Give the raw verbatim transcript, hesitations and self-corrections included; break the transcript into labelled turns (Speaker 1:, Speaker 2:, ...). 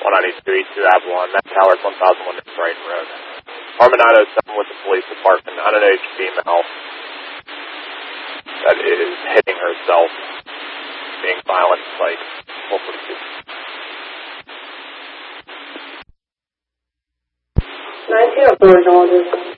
Speaker 1: one ninety-two East two Avalon, Matt Towers, one thousand one Brighton Road. Harmon nine oh seven with the police department, unaged female that is hitting herself, being violent in sight. four forty-two.
Speaker 2: nine two oh four,